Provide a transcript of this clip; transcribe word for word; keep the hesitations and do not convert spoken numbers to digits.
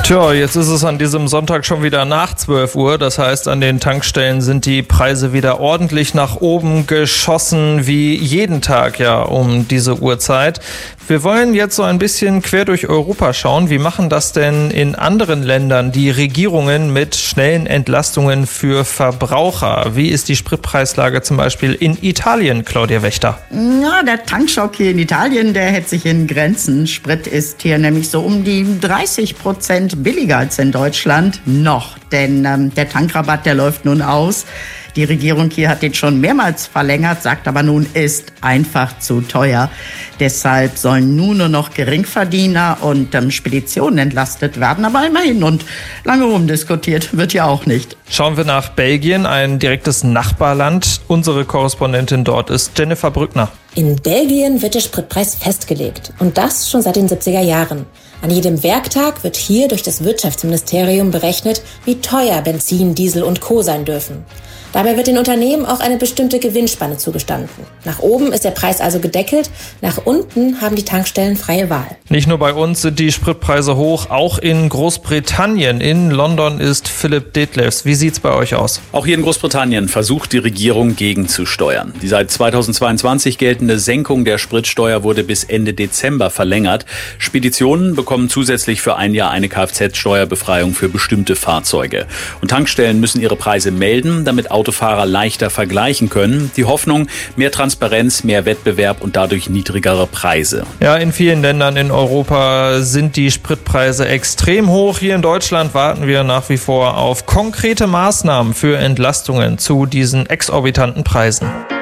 Tja, jetzt ist es an diesem Sonntag schon wieder nach zwölf Uhr. Das heißt, an den Tankstellen sind die Preise wieder ordentlich nach oben geschossen, wie jeden Tag ja um diese Uhrzeit. Wir wollen jetzt so ein bisschen quer durch Europa schauen. Wie machen das denn in anderen Ländern die Regierungen mit schnellen Entlastungen für Verbraucher? Wie ist die Spritpreislage zum Beispiel in Italien, Claudia Wächter? Ja, der Tankschock hier in Italien, der hält sich in Grenzen. Sprit ist hier nämlich so um die dreißig Prozent billiger als in Deutschland. Noch, denn ähm, der Tankrabatt, der läuft nun aus. Die Regierung hier hat den schon mehrmals verlängert, sagt aber nun, ist einfach zu teuer. Deshalb sollen nun nur noch Geringverdiener und ähm, Speditionen entlastet werden. Aber immerhin, und lange rumdiskutiert wird ja auch nicht. Schauen wir nach Belgien, ein direktes Nachbarland. Unsere Korrespondentin dort ist Jennifer Brückner. In Belgien wird der Spritpreis festgelegt. Und das schon seit den siebziger Jahren. An jedem Werktag wird hier durch das Wirtschaftsministerium berechnet, wie teuer Benzin, Diesel und Co. sein dürfen. Dabei wird den Unternehmen auch eine bestimmte Gewinnspanne zugestanden. Nach oben ist der Preis also gedeckelt, nach unten haben die Tankstellen freie Wahl. Nicht nur bei uns sind die Spritpreise hoch, auch in Großbritannien. In London ist Philipp Detlefs. Wie sieht's bei euch aus? Auch hier in Großbritannien versucht die Regierung gegenzusteuern. Die seit zweitausendzweiundzwanzig geltende Senkung der Spritsteuer wurde bis Ende Dezember verlängert. Speditionen bekommen zusätzlich für ein Jahr eine Kfz-Steuerbefreiung für bestimmte Fahrzeuge. Und Tankstellen müssen ihre Preise melden, damit Autofahrer leichter vergleichen können. Die Hoffnung, mehr Transparenz, mehr Wettbewerb und dadurch niedrigere Preise. Ja, in vielen Ländern in Europa sind die Spritpreise extrem hoch. Hier in Deutschland warten wir nach wie vor auf konkrete Maßnahmen für Entlastungen zu diesen exorbitanten Preisen.